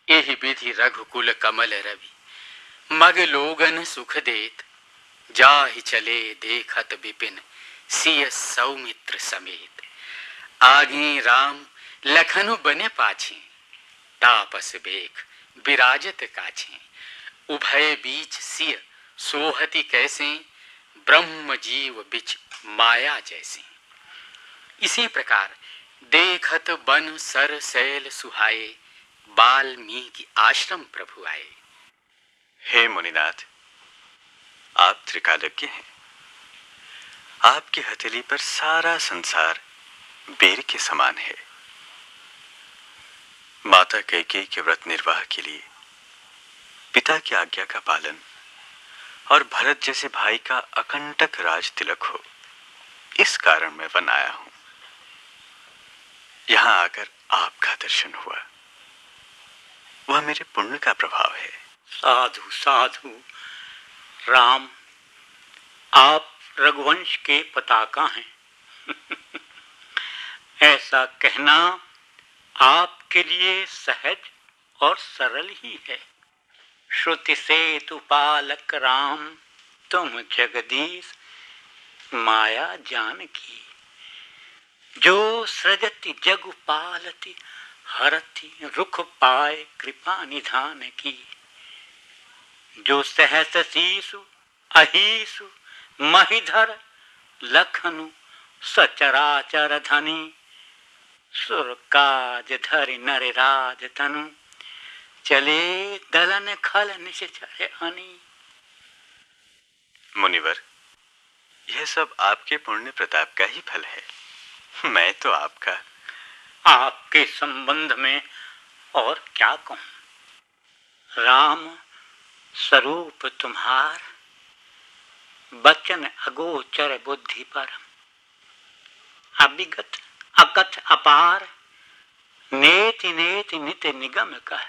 एहि विधि रघुकुल कमल रवि, मग लोगन सुख देत। जाहि चले देखत विपिन, सिय सौमित्र समेत। आगे राम लखनु बने पाछे, तापस बेख विराजत काछे। उभय बीच सिय सोहति कैसे, ब्रह्म जीव बिच माया जैसे। इसी प्रकार देखत बन सर सैल सुहाए, वाल्मीकि आश्रम प्रभु आए। हे मुनिनाथ, आप त्रिकालज्ञ हैं। आपकी हथेली पर सारा संसार बेर के समान है। माता कैकेयी के व्रत निर्वाह के लिए पिता की आज्ञा का पालन और भरत जैसे भाई का अकंटक राज तिलक हो, इस कारण मैं वन आया हूं। यहां आकर आपका दर्शन हुआ, वह मेरे पुण्य का प्रभाव है। साधु साधु, राम आप रघुवंश के पताका हैं। ऐसा कहना आपके लिए सहज और सरल ही है। श्रुति सेतु पालक राम, तुम जगदीश माया जानकी। जो सृजति जगु पालति, हरति रुख पाए कृपा निधान की। जो सहस शीशु अहीसु महिधर, लखनु सचराचर धनी। सुर काज धरि नर राज तनु, चले दलन खल निश्चय हनी। मुनिवर, यह सब आपके पुण्य प्रताप का ही फल है। मैं तो आपके संबंध में और क्या कहूं। राम स्वरूप तुम्हार, बचन अगोचर बुद्धि पर। अविगत अकथ अपार, नेति नेति नित निगम कह।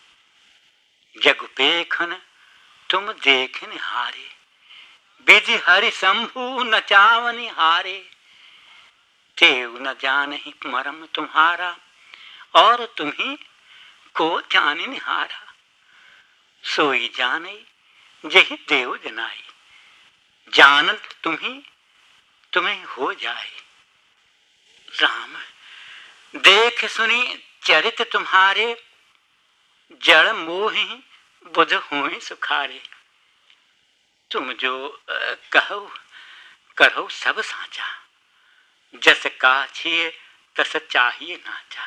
जगुपेखन तुम देख निहारे, विधि हरि शंभु नचावनि हारे। तेव न जानहि मरम तुम्हारा, और तुम्ही को जानि निहारा। सोई जाने जहि देव जनाई, जानत तुम्हें हो जाए। राम देख सुनी चरित तुम्हारे, जड़ मोहि बुध हुए सुखारे। तुम जो कहो करो सब साचा, जस काछिए तस चाहिए नाचा।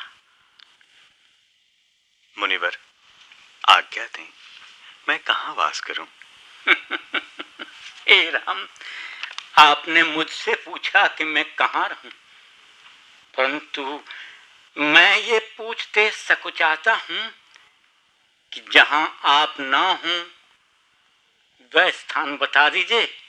मुनिवर, आज्ञा दें, मैं कहाँ वास करूं? हे राम, आपने मुझसे पूछा कि मैं कहाँ रहूं, परंतु मैं ये पूछते सकुचाता हूं कि जहां आप ना हो वह स्थान बता दीजिए।